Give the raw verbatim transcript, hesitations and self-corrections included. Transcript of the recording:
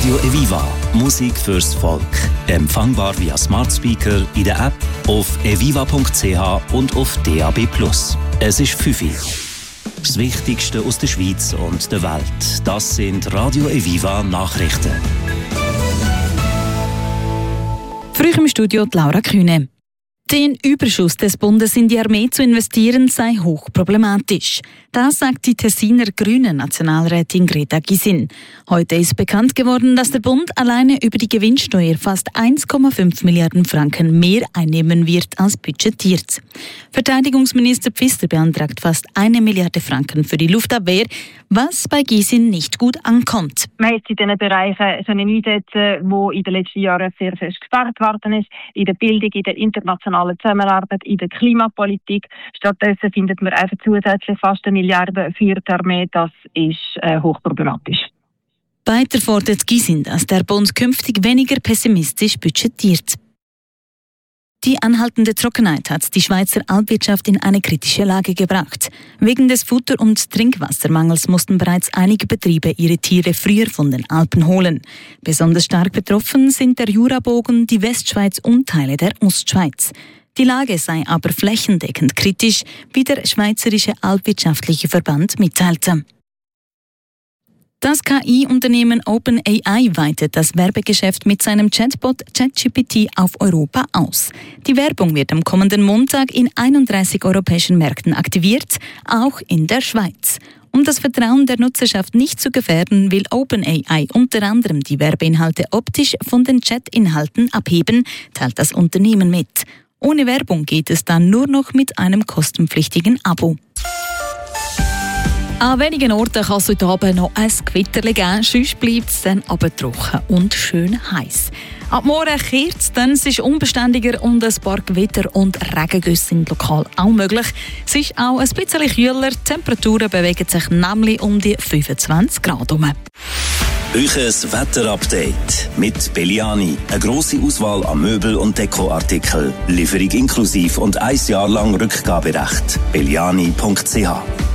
Radio Eviva. Musik fürs Volk. Empfangbar via Smart Speaker, in der App, auf eviva punkt c h und auf D A B plus. Es ist fünf Uhr. Das Wichtigste aus der Schweiz und der Welt. Das sind Radio Eviva Nachrichten. Früh im Studio Laura Kühne. Den Überschuss des Bundes in die Armee zu investieren sei hochproblematisch. Das sagt die Tessiner Grünen Nationalrätin Greta Gysin. Heute ist bekannt geworden, dass der Bund alleine über die Gewinnsteuer fast eins Komma fünf Milliarden Franken mehr einnehmen wird als budgetiert. Verteidigungsminister Pfister beantragt fast eine Milliarde Franken für die Luftabwehr, was bei Gysin nicht gut ankommt. Man hat in diesen Bereichen einsetzen, wo in den letzten Jahren sehr fest gespart worden ist, in der Bildung, in der internationalen Zusammenarbeit, in der Klimapolitik. Stattdessen findet man einfach zusätzlich fast eine Milliarde für die Armee. Das ist äh, hochproblematisch. Weiter fordert Gysin, dass der Bund künftig weniger pessimistisch budgetiert. Die anhaltende Trockenheit hat die Schweizer Alpwirtschaft in eine kritische Lage gebracht. Wegen des Futter- und Trinkwassermangels mussten bereits einige Betriebe ihre Tiere früher von den Alpen holen. Besonders stark betroffen sind der Jurabogen, die Westschweiz und Teile der Ostschweiz. Die Lage sei aber flächendeckend kritisch, wie der Schweizerische Alpwirtschaftliche Verband mitteilte. Das K I-Unternehmen OpenAI weitet das Werbegeschäft mit seinem Chatbot ChatGPT auf Europa aus. Die Werbung wird am kommenden Montag in einunddreißig europäischen Märkten aktiviert, auch in der Schweiz. Um das Vertrauen der Nutzerschaft nicht zu gefährden, will OpenAI unter anderem die Werbeinhalte optisch von den Chat-Inhalten abheben, teilt das Unternehmen mit. Ohne Werbung geht es dann nur noch mit einem kostenpflichtigen Abo. An wenigen Orten kann es heute Abend noch ein Gewitter geben, sonst bleibt es dann aber trocken und schön heiß. Ab morgen kehrt es dann, es ist unbeständiger und ein paar Gewitter und Regengüsse sind lokal auch möglich. Es ist auch ein bisschen kühler, die Temperaturen bewegen sich nämlich um die fünfundzwanzig Grad herum. Euches Wetterupdate mit Belliani. Eine grosse Auswahl an Möbel- und Dekoartikeln. Lieferung inklusiv und ein Jahr lang Rückgaberecht. belliani punkt c h